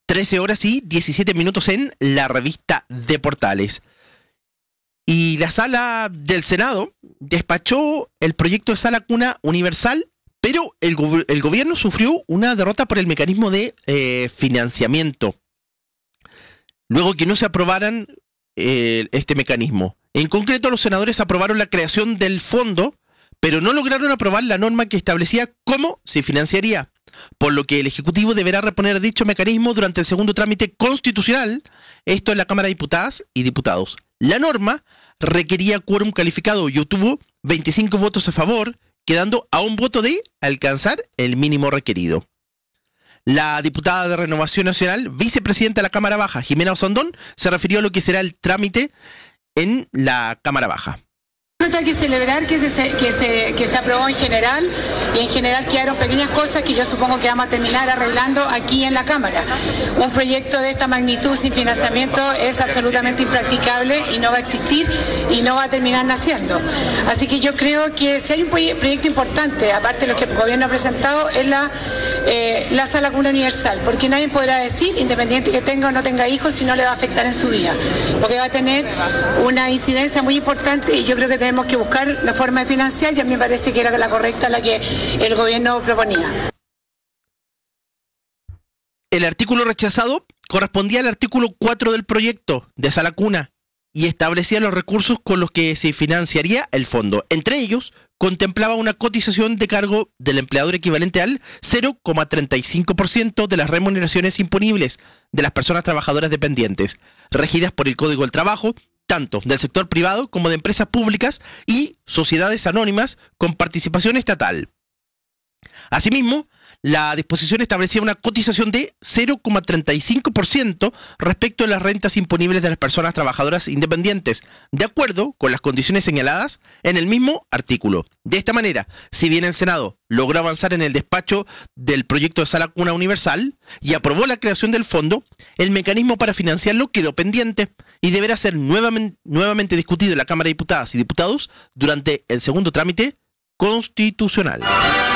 13 horas y 17 minutos en la revista de Portales. Y la sala del Senado despachó el proyecto de sala cuna universal, pero el gobierno sufrió una derrota por el mecanismo de financiamiento, luego que no se aprobaran este mecanismo. En concreto, los senadores aprobaron la creación del fondo, pero no lograron aprobar la norma que establecía cómo se financiaría, por lo que el Ejecutivo deberá reponer dicho mecanismo durante el segundo trámite constitucional, esto en la Cámara de Diputadas y Diputados. La norma requería quórum calificado y obtuvo 25 votos a favor, quedando a un voto de alcanzar el mínimo requerido. La diputada de Renovación Nacional, vicepresidenta de la Cámara Baja, Jimena Osandón, se refirió a lo que será el trámite en la Cámara Baja. Hay que celebrar que se aprobó en general, y en general quedaron pequeñas cosas que yo supongo que vamos a terminar arreglando aquí en la Cámara. Un proyecto de esta magnitud sin financiamiento es absolutamente impracticable y no va a existir y no va a terminar naciendo. Así que yo creo que si hay un proyecto importante, aparte de lo que el gobierno ha presentado, es la sala cuna universal, porque nadie podrá decir, independiente que tenga o no tenga hijos, si no le va a afectar en su vida, porque va a tener una incidencia muy importante y yo creo que tenemos que buscar la forma de financiar y a mí me parece que era la correcta la que el gobierno proponía. El artículo rechazado correspondía al artículo 4 del proyecto de sala cuna y establecía los recursos con los que se financiaría el fondo. Entre ellos, contemplaba una cotización de cargo del empleador equivalente al 0,35% de las remuneraciones imponibles de las personas trabajadoras dependientes, regidas por el Código del Trabajo, tanto del sector privado como de empresas públicas y sociedades anónimas con participación estatal. Asimismo, la disposición establecía una cotización de 0,35% respecto de las rentas imponibles de las personas trabajadoras independientes, de acuerdo con las condiciones señaladas en el mismo artículo. De esta manera, si bien el Senado logró avanzar en el despacho del proyecto de sala cuna universal y aprobó la creación del fondo, el mecanismo para financiarlo quedó pendiente y deberá ser nuevamente discutido en la Cámara de Diputadas y Diputados durante el segundo trámite constitucional.